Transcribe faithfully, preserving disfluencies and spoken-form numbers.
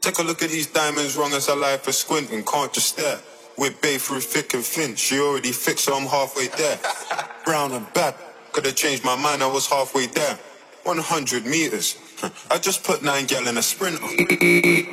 Take a look at these diamonds, wrong as a life for squinting, can't just stare. We're babe through thick and thin, she already fixed, so I'm halfway there. Brown and bad, could've changed my mind, I was halfway there. one hundred meters, I just put nine gal in a sprinter.